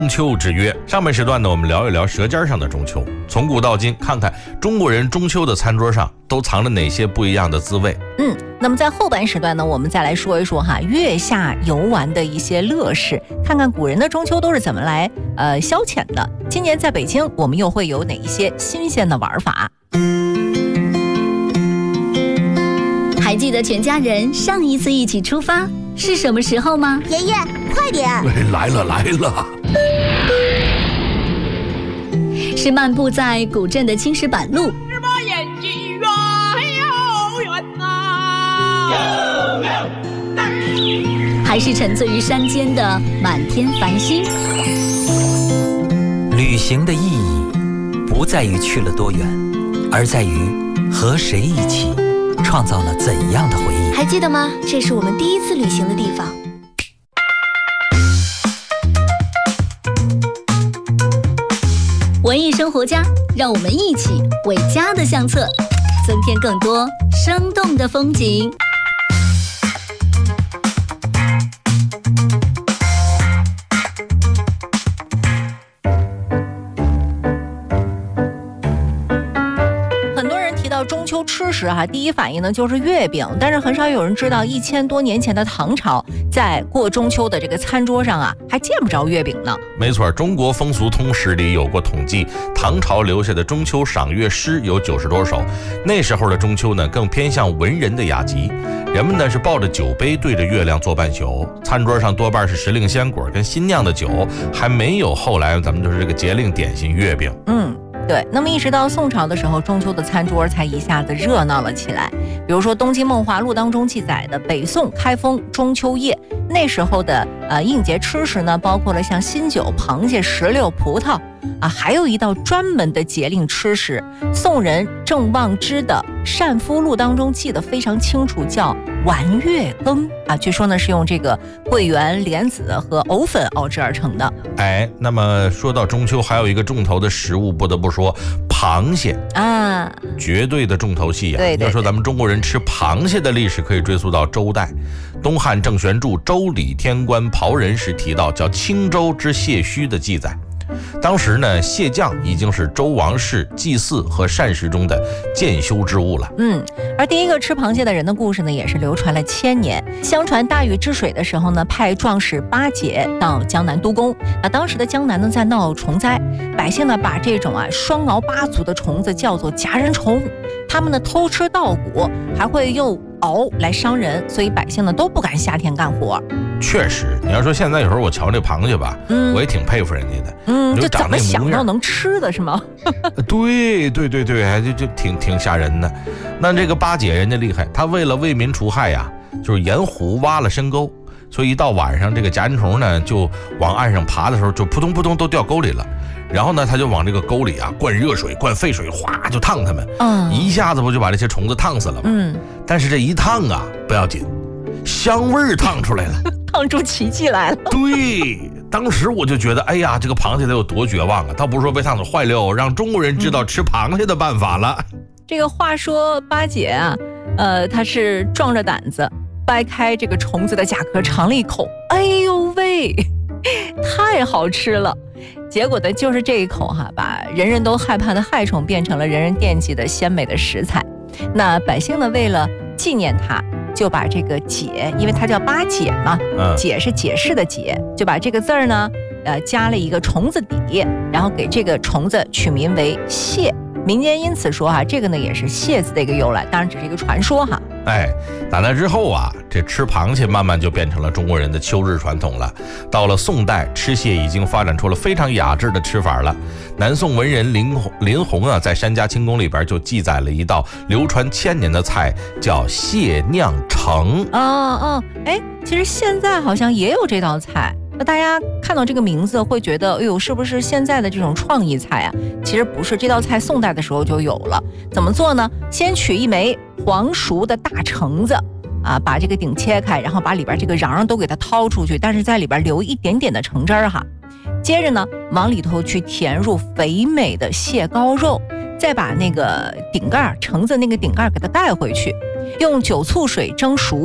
中秋之约，上半时段呢，我们聊一聊舌尖上的中秋。从古到今，看看中国人中秋的餐桌上都藏着哪些不一样的滋味。 那么在后半时段呢，我们再来说一说月下游玩的一些乐事，看看古人的中秋都是怎么来消遣的。今年在北京，我们又会有哪一些新鲜的玩法？ 还记得全家人上一次一起出发是什么时候吗？ 爷爷，快点！ 来了！ 是漫步在古镇的青石板路， 是把眼睛远呐， 还是沉醉于山间的满天繁星？ 旅行的意义不在于去了多远，而在于和谁一起创造了怎样的回忆。 还记得吗？这是我们第一次旅行的地方。 文艺生活家，让我们一起为家的相册增添更多生动的风景。 中秋吃食第一反应呢就是月饼，但是很少有人知道1000多年前的唐朝，在过中秋的这个餐桌上还见不着月饼呢。 没错，中国风俗通史里有过统计，唐朝留下的中秋赏月诗有90多首。那时候的中秋呢，更偏向文人的雅集，人们呢是抱着酒杯对着月亮坐半宿，餐桌上多半是时令鲜果跟新酿的酒，还没有后来咱们就是这个节令点心月饼。 对，那么一直到宋朝的时候，中秋的餐桌才一下子热闹了起来。比如说《东京梦华录》当中记载的北宋开封中秋夜，那时候的应节吃食呢，包括了像新酒、螃蟹、石榴、葡萄还有一道专门的节令吃食，宋人郑望之的《善夫录》当中记得非常清楚，叫丸月羹据说呢是用这个桂圆、莲子和藕粉熬制而成的。 那么说到中秋，还有一个重头的食物，不得不说螃蟹绝对的重头戏对， 要说咱们中国人吃螃蟹的历史，可以追溯到周代。东汉郑玄注《周礼天官庖人》时提到叫青州之蟹须的记载。当时呢，蟹酱已经是周王室祭祀和膳食中的检修之物了。 而第一个吃螃蟹的人的故事呢，也是流传了1000年。相传大禹治水的时候呢，派壮士巴解到江南督工。当时的江南呢在闹虫灾，百姓呢把这种双螯8足的虫子叫做夹人虫，他们呢偷吃稻谷，还会用螯来伤人，所以百姓呢都不敢夏天干活。 确实，你要说现在有时候我瞧这螃蟹吧，我也挺佩服人家的。 就怎么想到能吃的是吗？ 对，就挺吓人的。那这个巴解人家厉害，他为了为民除害就是沿湖挖了深沟，所以一到晚上，这个夹人虫呢就往岸上爬的时候，就扑通扑通都掉沟里了。然后呢，他就往这个沟里灌热水、灌沸水，哗就烫他们，一下子不就把这些虫子烫死了吗？但是这一烫不要紧，香味儿烫出来了， 烫出奇迹来了。 对，当时我就觉得，哎呀，这个螃蟹得有多绝望倒不是说被烫死坏了，让中国人知道吃螃蟹的办法了。 这个话说巴解他是壮着胆子掰开这个虫子的甲壳尝了一口，哎呦喂，太好吃了。结果呢，就是这一口把人人都害怕的害虫变成了人人惦记的鲜美的食材。那百姓呢，为了纪念它，就把这个解，因为它叫巴解嘛，解是解释的解，就把这个字儿呢，加了一个虫子底，然后给这个虫子取名为蟹。民间因此说这个呢也是蟹字的一个由来，当然只是一个传说打那之后这吃螃蟹慢慢就变成了中国人的秋日传统了。到了宋代，吃蟹已经发展出了非常雅致的吃法了。南宋文人林洪在《山家清宫》里边就记载了一道流传1000年的菜，叫蟹酿橙。 其实现在好像也有这道菜。那大家看到这个名字会觉得，哎呦，是不是现在的这种创意菜其实不是，这道菜宋代的时候就有了。怎么做呢？先取一枚黄熟的大橙子把这个顶切开，然后把里边这个瓤都给它掏出去，但是在里边留一点点的橙汁儿接着呢，往里头去填入肥美的蟹膏肉，再把那个顶盖橙子那个顶盖给它盖回去，用酒醋水蒸熟。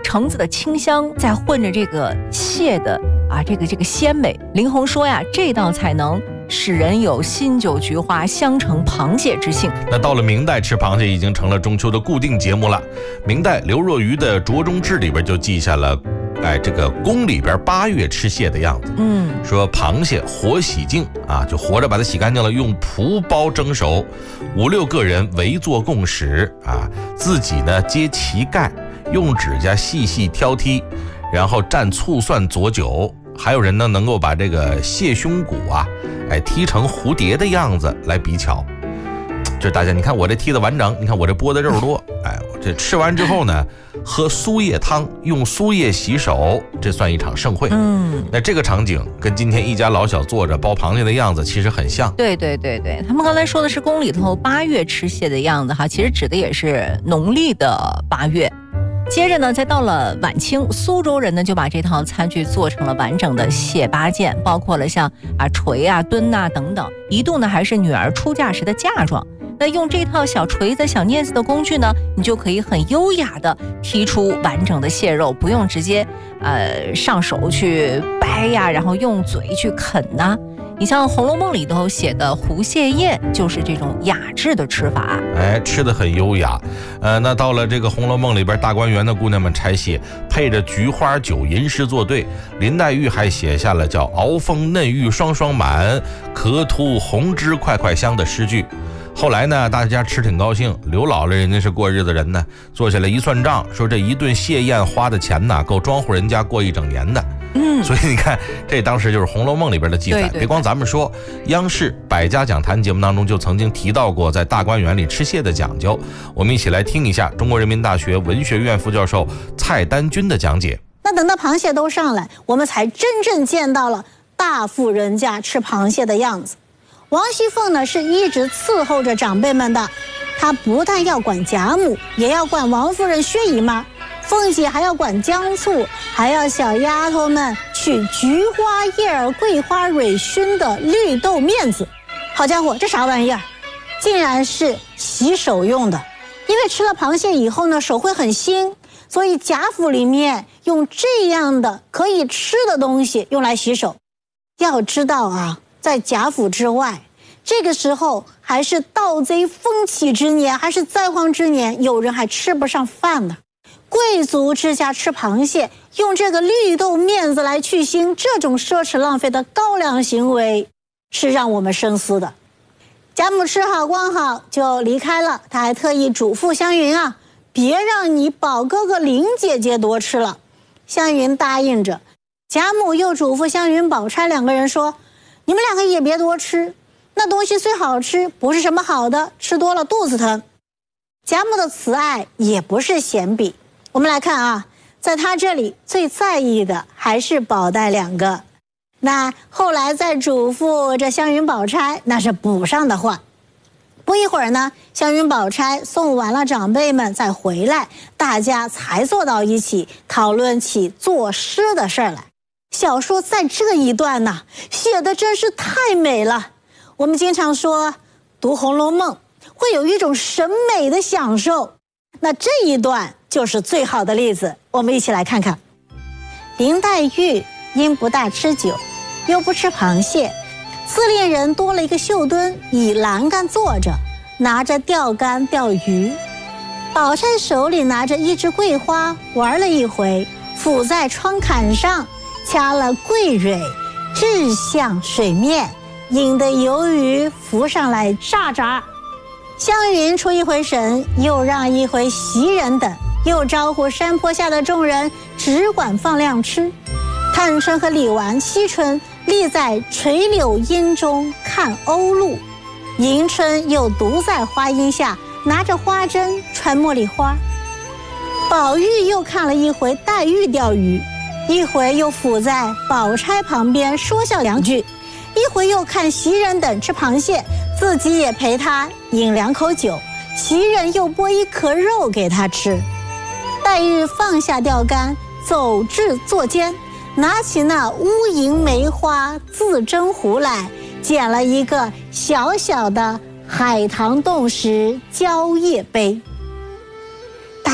橙子的清香再混着这个蟹的这个鲜美。林洪说呀，这道菜能使人有新酒菊花香橙螃蟹之兴。 那到了明代，吃螃蟹已经成了中秋的固定节目了。明代刘若愚的《酌中志》里边就记下了，这个宫里边8月吃蟹的样子。说螃蟹活洗净就活着把它洗干净了，用蒲包蒸熟，5、6个人围坐共食自己呢揭其盖，用指甲细细挑剔，然后蘸醋蒜佐酒。还有人呢能够把这个蟹胸骨剔成蝴蝶的样子来比巧。这大家你看我这剔的完整，你看我这剥的肉多，这吃完之后呢，喝酥叶汤，用酥叶洗手，这算一场盛会。那这个场景跟今天一家老小坐着剥螃蟹的样子其实很像。 对，他们刚才说的是宫里头8月吃蟹的样子其实指的也是农历的8月。接着呢，再到了晚清，苏州人呢就把这套餐具做成了完整的蟹8件，包括了像锤墩等等，一度呢还是女儿出嫁时的嫁妆。那用这套小锤子、小镊子的工具呢，你就可以很优雅的剔出完整的蟹肉，不用直接上手去掰然后用嘴去啃你像《红楼梦》里头写的狐蟹宴，就是这种雅致的吃法， 吃得很优雅。那到了这个《红楼梦》里边，大观园的姑娘们拆蟹，配着菊花酒吟诗作对。林黛玉还写下了叫“熬风嫩玉双双满，可吐红脂块块香”的诗句。后来呢，大家吃挺高兴，刘姥姥人家是过日子人呢，坐下来一算账，说这一顿蟹宴花的钱够庄户人家过1整年的。所以你看，这当时就是《红楼梦》里边的记载。别光咱们说，央视百家讲坛节目当中就曾经提到过在大观园里吃蟹的讲究。我们一起来听一下中国人民大学文学院副教授蔡丹君的讲解。 那等到螃蟹都上来，我们才真正见到了大富人家吃螃蟹的样子。王熙凤呢是一直伺候着长辈们的，她不但要管贾母，也要管王夫人、薛姨妈。凤姐还要管姜醋，还要小丫头们取菊花叶、桂花蕊熏的绿豆面子。好家伙，这啥玩意儿？竟然是洗手用的。因为吃了螃蟹以后呢，手会很腥，所以贾府里面用这样的可以吃的东西用来洗手。要知道在贾府之外，这个时候还是盗贼风起之年，还是灾荒之年，有人还吃不上饭呢。贵族之家吃螃蟹，用这个绿豆面子来去腥，这种奢侈浪费的高粱行为是让我们深思的。贾母吃好光好就离开了，她还特意嘱咐湘云别让你宝哥哥林姐姐多吃了。湘云答应着。贾母又嘱咐湘云、宝钗2个人说，你们2个也别多吃，那东西虽好吃，不是什么好的，吃多了肚子疼。贾母的慈爱也不是闲笔。我们来看在他这里最在意的还是宝黛2个。那后来再嘱咐这湘云、宝钗，那是补上的话。不一会儿呢，湘云、宝钗送完了长辈们再回来，大家才坐到一起讨论起作诗的事儿来。小说在这一段写的真是太美了。我们经常说读《红楼梦》会有一种审美的享受，那这一段就是最好的例子。我们一起来看看。林黛玉因不大吃酒，又不吃螃蟹，自恋人多了一个绣墩，以栏杆坐着，拿着钓竿钓鱼。宝钗手里拿着一枝桂花，玩了一回，抚在窗槛上，掐了桂蕊，掷向水面，引得游鱼浮上来煞闸。湘云出一回神，又让一回袭人等，又招呼山坡下的众人只管放量吃。探春和李纨、惜春立在垂柳荫中看鸥鹭，迎春又独在花荫下拿着花针穿茉莉花。宝玉又看了一回黛玉钓鱼，一回又伏在宝钗旁边说笑2句，一回又看袭人等吃螃蟹，自己也陪他饮2口酒，袭人又剥一颗肉给他吃。黛玉放下钓竿，走至座间，拿起那乌银梅花自斟壶来，捡了一个小小的海棠冻石蕉叶杯。黛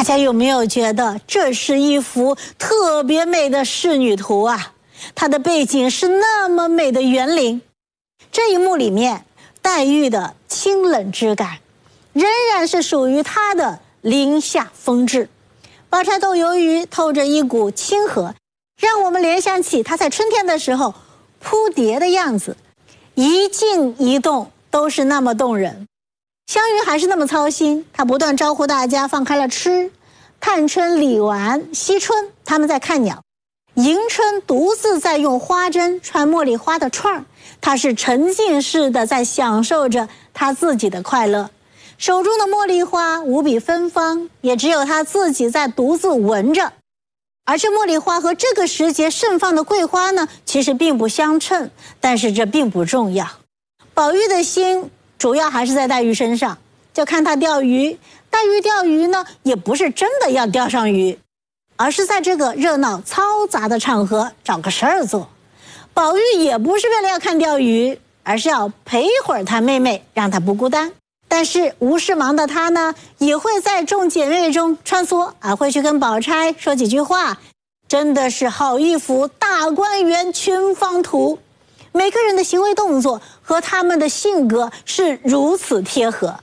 大家有没有觉得这是一幅特别美的仕女图啊？它的背景是那么美的园林，这一幕里面黛玉的清冷之感仍然是属于她的林下风致。宝钗斗鱿鱼透着一股清和，让我们联想起她在春天的时候扑蝶的样子，一静一动都是那么动人。湘云还是那么操心，她不断招呼大家放开了吃。探春、李纨、惜春他们在看鸟，迎春独自在用花针穿茉莉花的串儿，她是沉浸式的在享受着她自己的快乐。手中的茉莉花无比芬芳，也只有她自己在独自闻着。而这茉莉花和这个时节盛放的桂花呢，其实并不相称，但是这并不重要。宝玉的心主要还是在黛玉身上，就看她钓鱼。黛玉钓鱼呢，也不是真的要钓上鱼，而是在这个热闹嘈杂的场合找个事儿做。宝玉也不是为了要看钓鱼，而是要陪一会儿她妹妹，让她不孤单。但是无事忙的她呢，也会在众姐妹中穿梭，会去跟宝钗说几句话。真的是好一幅大观园群芳图，每个人的行为动作和他们的性格是如此贴合。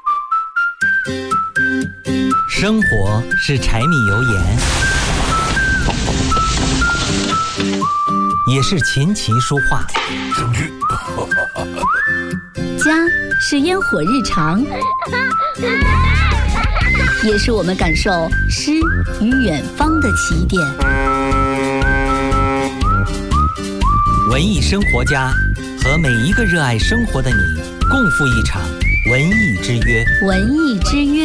生活是柴米油盐，也是琴棋书画。 家是烟火日常，也是我们感受诗与远方的起点。 文艺生活家和每一个热爱生活的你共赴一场文艺之约。 文艺之约。